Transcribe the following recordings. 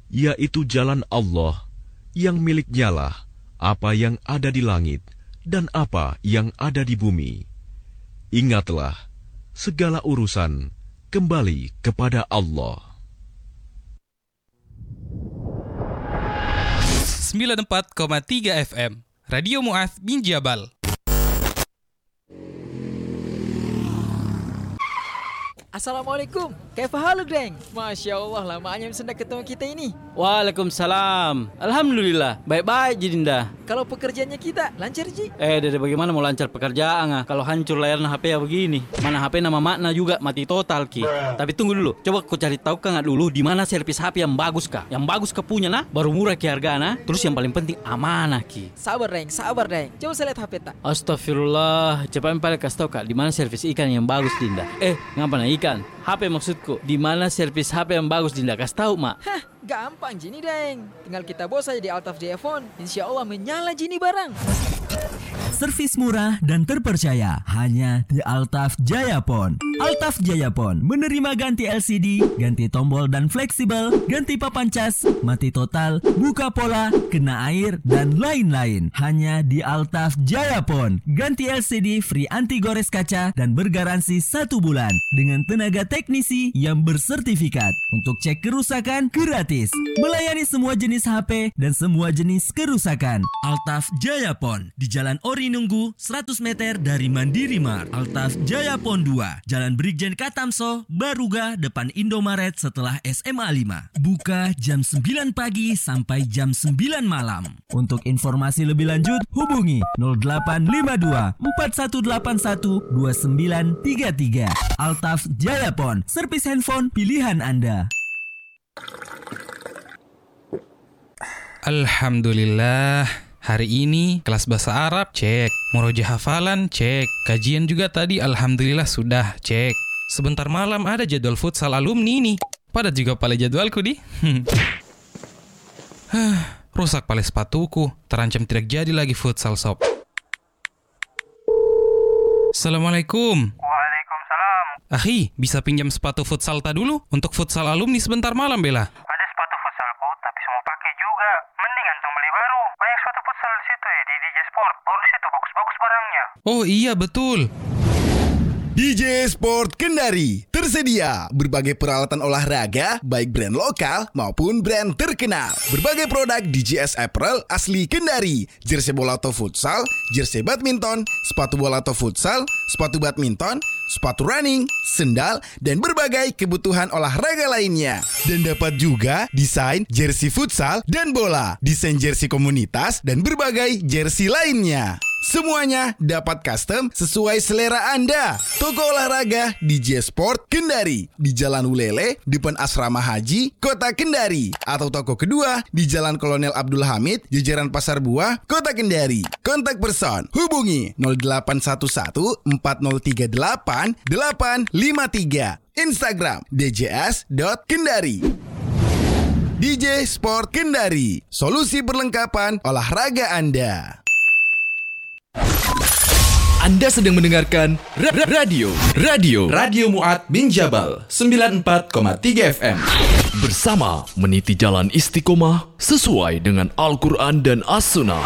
yaitu jalan Allah, yang miliknyalah apa yang ada di langit dan apa yang ada di bumi. Ingatlah, segala urusan kembali kepada Allah. 94,3 FM Radio Mu'adz bin Jabal. Assalamualaikum. Kaifa haluk, Deng? Masya Allah, lamanya sendak ketemu kita ini. Waalaikumsalam. Alhamdulillah, baik-baik Jidinda. Kalau pekerjaannya kita lancar, Ji? Dede bagaimana mau lancar pekerjaan kalau hancur layarnya HP ya begini. Mana HP nama makna juga mati total Ki. Tapi tunggu dulu, coba ku cari tahu kan dulu di mana servis HP yang bagus kah? Yang bagus ke punya nah, baru murah Ki hargana. Terus yang paling penting amanah Ki. Sabar, Deng. Coba saya lihat HP tak. Astagfirullah, coba empal kasih tahu Kak, di mana servis ikan yang bagus Dinda? Ngapa nah ikan? HP maksudku, di mana servis HP yang bagus Dinda? Kasih tahu, Mak. Hah, gampang Jini, Deng. Tinggal kita bawa saja di Altaf Jayapon. Insya Allah menyala Jini barang. Servis murah dan terpercaya hanya di Altaf Jayapon. Altaf Jayapon menerima ganti LCD, ganti tombol dan fleksibel, ganti papan cas, mati total, buka pola, kena air, dan lain-lain. Hanya di Altaf Jayapon. Ganti LCD free anti gores kaca dan bergaransi 1 bulan dengan tenaga teknisi yang bersertifikat. Untuk cek kerusakan gratis. Melayani semua jenis HP dan semua jenis kerusakan. Altaf Jayapon di Jalan Ori Nunggu 100 meter dari Mandiri Mart. Altaf Jayapon 2, Jalan Brigjen Katamso, Baruga, depan Indomaret setelah SMA 5. Buka jam 9 pagi sampai jam 9 malam. Untuk informasi lebih lanjut, hubungi 0852 4181 2933. Altaf Jayapon, servis handphone pilihan Anda. Alhamdulillah. Hari ini kelas bahasa Arab cek, murojaah hafalan cek, kajian juga tadi alhamdulillah sudah cek. Sebentar malam ada jadwal futsal alumni nih. Padat juga pale jadwalku di. Rusak pale sepatuku, terancam tidak jadi lagi futsal sob. Assalamualaikum. Waalaikumsalam. Akhi, bisa pinjam sepatu futsal ta dulu untuk futsal alumni sebentar malam bela. Ada sepatu futsalku, tapi semua pakai juga. Mending antum beli baru. Banyak sepatu futsal di situ ya, di DJ Sport. Bonus itu bagus-bagus barangnya. Oh iya betul. DJ Sport Kendari tersedia berbagai peralatan olahraga baik brand lokal maupun brand terkenal. Berbagai produk DJS Apparel asli Kendari, jersey bola atau futsal, jersey badminton, sepatu bola atau futsal, sepatu badminton, sepatu running, sendal, dan berbagai kebutuhan olahraga lainnya. Dan dapat juga desain jersey futsal dan bola, desain jersey komunitas, dan berbagai jersey lainnya. Semuanya dapat custom sesuai selera Anda. Toko olahraga DJ Sport Kendari di Jalan Ulele, depan Asrama Haji, Kota Kendari. Atau toko kedua di Jalan Kolonel Abdul Hamid, jajaran Pasar Buah, Kota Kendari. Kontak person hubungi 0811 4038 853. Instagram djs.kendari. DJ Sport Kendari, solusi perlengkapan olahraga Anda. Anda sedang mendengarkan Radio Mu'adz bin Jabal 94,3 FM. Bersama meniti jalan istiqomah sesuai dengan Al-Quran dan As-Sunnah.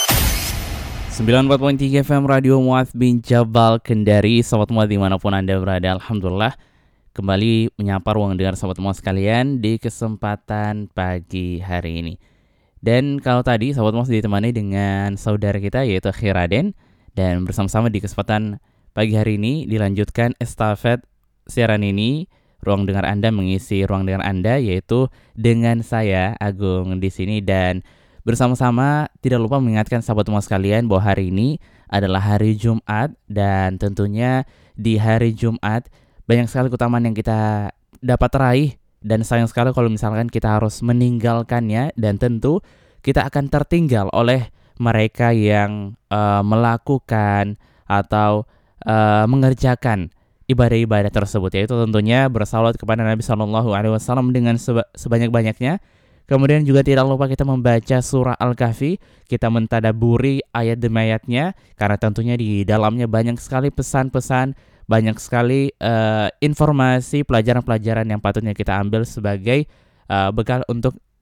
94.3 FM Radio Mu'adz bin Jabal Kendari. Sobat Mu'adz dimanapun Anda berada, alhamdulillah kembali menyapa ruang dengar sobat Mu'adz sekalian di kesempatan pagi hari ini. Dan kalau tadi sobat Mu'adz ditemani dengan saudara kita yaitu Khiraden. Dan bersama-sama di kesempatan pagi hari ini dilanjutkan estafet siaran ini. Ruang dengar Anda mengisi ruang dengar Anda, yaitu dengan saya Agung di sini. Dan bersama-sama tidak lupa mengingatkan sahabat semua sekalian bahwa hari ini adalah hari Jumat. Dan tentunya di hari Jumat banyak sekali keutamaan yang kita dapat raih. Dan sayang sekali kalau misalkan kita harus meninggalkannya. Dan tentu kita akan tertinggal oleh mereka yang melakukan atau mengerjakan ibadah-ibadah tersebut, yaitu tentunya bersalawat kepada Nabi SAW dengan sebanyak-banyaknya. Kemudian juga tidak lupa kita membaca surah Al-Kahfi, kita mentadaburi ayat demi ayatnya, karena tentunya di dalamnya banyak sekali pesan-pesan, banyak sekali informasi, pelajaran-pelajaran yang patutnya kita ambil sebagai bekal untuk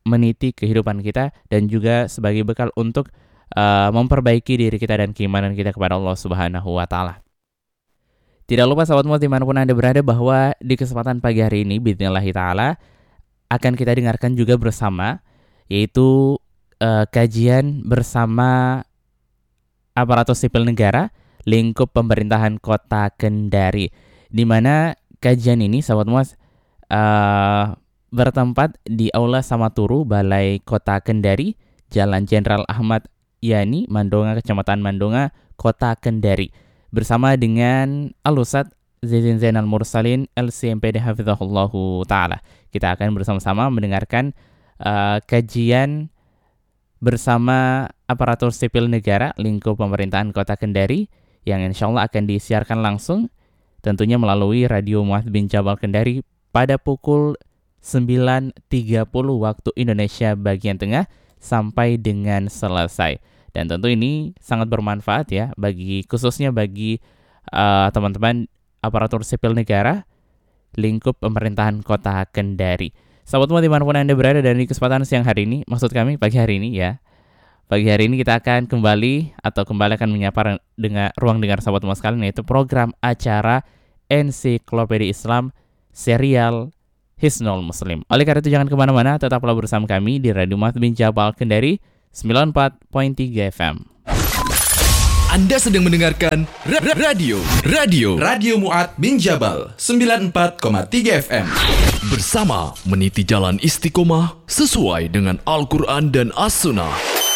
meniti kehidupan kita dan juga sebagai bekal untuk memperbaiki diri kita dan keimanan kita kepada Allah Subhanahu wa Ta'ala. Tidak lupa sahabat muat dimanapun Anda berada bahwa di kesempatan pagi hari ini biidznillah ta'ala akan kita dengarkan juga bersama, yaitu kajian bersama aparatur sipil negara lingkup pemerintahan Kota Kendari, di mana kajian ini sahabat muat bertempat di Aula Samaturu Balai Kota Kendari, Jalan Jenderal Ahmad Yani, Mandonga, Kecamatan Mandonga, Kota Kendari, bersama dengan Al-Ustadz Zainal Mursalin LCMPD Hafizahullahu Ta'ala. Kita akan bersama-sama mendengarkan kajian bersama aparatur sipil negara lingkup pemerintahan Kota Kendari yang insya Allah akan disiarkan langsung tentunya melalui Radio Mu'adz bin Jabal Kendari pada pukul 9.30 waktu Indonesia bagian tengah sampai dengan selesai. Dan tentu ini sangat bermanfaat ya khususnya bagi teman-teman aparatur sipil negara lingkup pemerintahan Kota Kendari. Sahabat semua dimanapun Anda berada, dan di kesempatan siang hari ini, maksud kami pagi hari ini ya. Pagi hari ini kita akan kembali akan menyapa dengan ruang dengar sahabat semua sekalian, yaitu program acara Ensiklopedia Islam serial Hisnul Muslim. Oleh karena itu jangan kemana-mana, tetaplah bersama kami di Radio Mu'adz bin Jabal Kendari 94.3 FM. Anda sedang mendengarkan Radio Mu'adz bin Jabal 94,3 FM. Bersama meniti jalan istiqomah sesuai dengan Al-Quran dan As-Sunnah.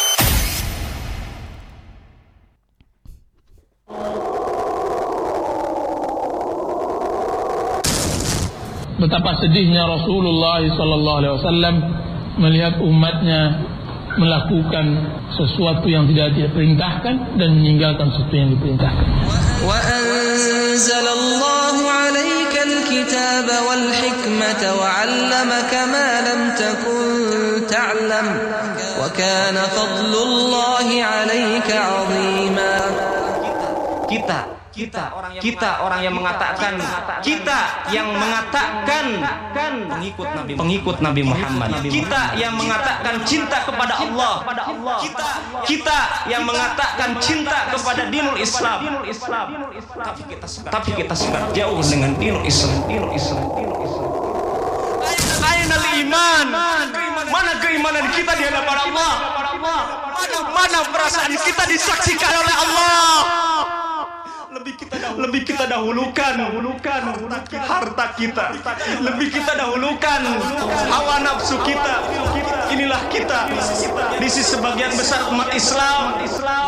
Betapa sedihnya Rasulullah SAW melihat umatnya melakukan sesuatu yang tidak diperintahkan dan meninggalkan sesuatu yang diperintahkan. Wa anzalallahu 'alaika al-kitaba wal hikmata wa 'allamaka ma lam takun ta'lam wa kana fadlullahi 'alaika 'azima. Kita orang yang mengatakan pengikut Nabi Muhammad, kita yang mengatakan cinta kepada Allah, kita yang mengatakan cinta kepada dinul Islam, tapi kita sangat jauh dengan dinul Islam. Ainal iman, mana keimanan kita di hadapan Allah, mana perasaan kita disaksikan oleh Allah. Lebih kita dahulukan harta kita, lebih kita dahulukan hawa nafsu kita. Inilah kita di sisi sebagian besar umat Islam